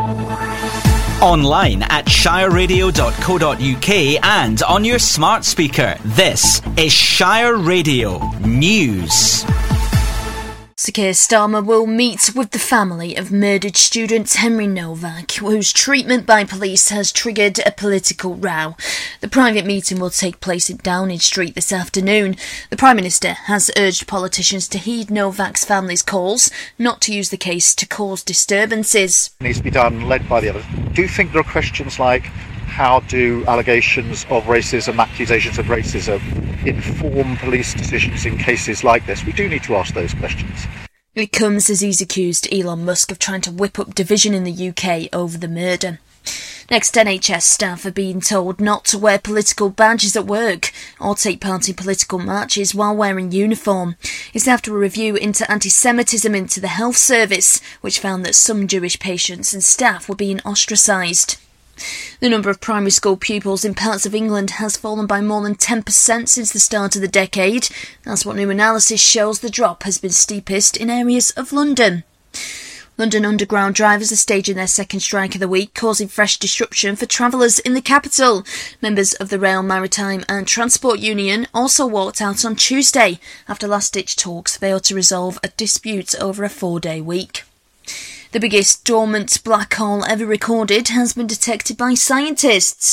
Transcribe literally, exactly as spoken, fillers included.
Online at shire radio dot co dot uk and on your smart speaker. This is Shire Radio News. Sir Keir Starmer will meet with the family of murdered student Henry Novak, whose treatment by police has triggered a political row. The private meeting will take place in Downing Street this afternoon. The Prime Minister has urged politicians to heed Novak's family's calls, not to use the case to cause disturbances. It needs to be done, led by the others. Do you think there are questions like, how do allegations of racism, accusations of racism, inform police decisions in cases like this? We do need to ask those questions. It comes as he's accused Elon Musk of trying to whip up division in the U K over the murder. Next, N H S staff are being told not to wear political badges at work or take part in political marches while wearing uniform. It's after a review into anti-Semitism into the health service, which found that some Jewish patients and staff were being ostracised. The number of primary school pupils in parts of England has fallen by more than ten percent since the start of the decade. That's what new analysis shows. The drop has been steepest in areas of London. London Underground drivers are staging their second strike of the week, causing fresh disruption for travellers in the capital. Members of the Rail, Maritime and Transport Union also walked out on Tuesday after last-ditch talks failed to resolve a dispute over a four-day week. The biggest dormant black hole ever recorded has been detected by scientists.